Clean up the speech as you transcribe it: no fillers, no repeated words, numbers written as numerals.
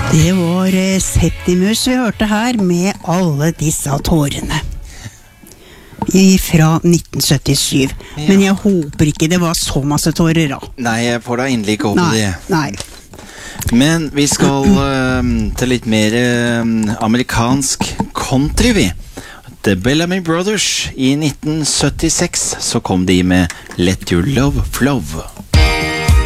Det var Septimus vi hørte her med alle disse tårene fra 1977. Ja. Men jeg håper ikke det var så masse tårer da. Nei, jeg får da inderlig ikke håpe det. Nei. Men vi skal til litt mer amerikansk country, vi. The Bellamy Brothers. I 1976 så kom de med Let Your Love Flow.